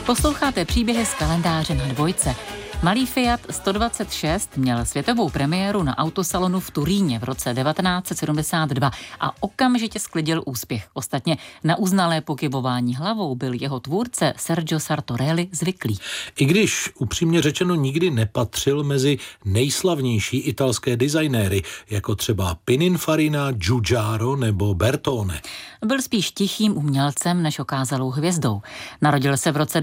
Posloucháte příběhy z kalendáře na Dvojce. Malý Fiat 126 měl světovou premiéru na autosalonu v Turíně v roce 1972 a okamžitě sklidil úspěch. Ostatně na uznalé pokyvování hlavou byl jeho tvůrce Sergio Sartorelli zvyklý. I když upřímně řečeno nikdy nepatřil mezi nejslavnější italské designéry, jako třeba Pininfarina, Giugiaro nebo Bertone. Byl spíš tichým umělcem než okázalou hvězdou. Narodil se v roce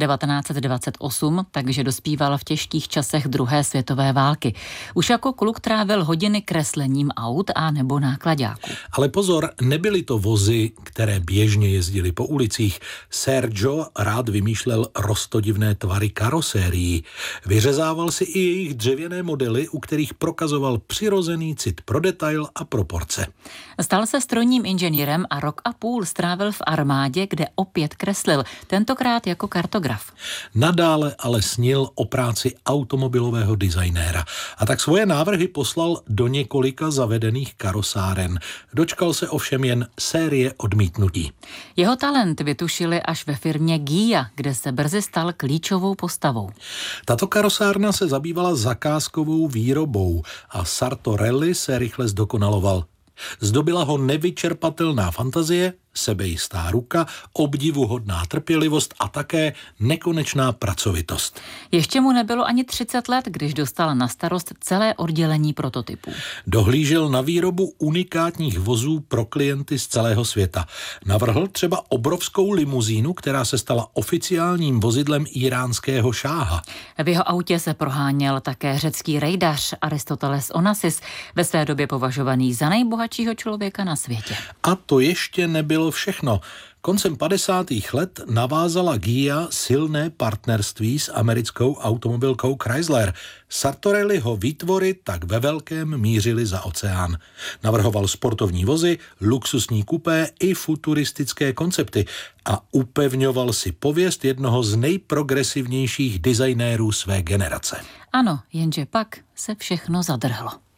1928, takže dospíval v těžkých časech druhé světové války. Už jako kluk trávil hodiny kreslením aut a nebo náklaďáků. Ale pozor, nebyly to vozy, které běžně jezdily po ulicích. Sergio rád vymýšlel roztodivné tvary karosérií. Vyřezával si i jejich dřevěné modely, u kterých prokazoval přirozený cit pro detail a proporce. Stal se strojním inženýrem a rok a půl strávil v armádě, kde opět kreslil, tentokrát jako kartograf. Nadále ale snil o práci automobilového designéra a tak svoje návrhy poslal do několika zavedených karosáren. Dočkal se ovšem jen série odmítnutí. Jeho talent vytušili až ve firmě Ghia, kde se brzy stal klíčovou postavou. Tato karosárna se zabývala zakázkovou výrobou a Sartorelli se rychle zdokonaloval. Zdobila ho nevyčerpatelná fantazie, sebejistá ruka, obdivuhodná trpělivost a také nekonečná pracovitost. Ještě mu nebylo ani 30 let, když dostal na starost celé oddělení prototypů. Dohlížel na výrobu unikátních vozů pro klienty z celého světa. Navrhl třeba obrovskou limuzínu, která se stala oficiálním vozidlem íránského šáha. V jeho autě se proháněl také řecký rejdař Aristoteles Onassis, ve své době považovaný za nejbohatšího člověka na světě. A to ještě nebylo všechno. Koncem 50. let navázala Ghia silné partnerství s americkou automobilkou Chrysler. Sartorelliho výtvory tak ve velkém mířily za oceán. Navrhoval sportovní vozy, luxusní kupé i futuristické koncepty a upevňoval si pověst jednoho z nejprogresivnějších designérů své generace. Ano, jenže pak se všechno zadrhlo.